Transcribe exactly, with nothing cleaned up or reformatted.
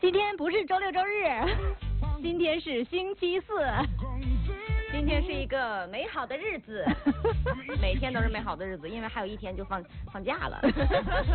今天不是周六周日，今天是星期四。 今天是一个美好的日子，每天都是美好的日子，因为还有一天就放放假了。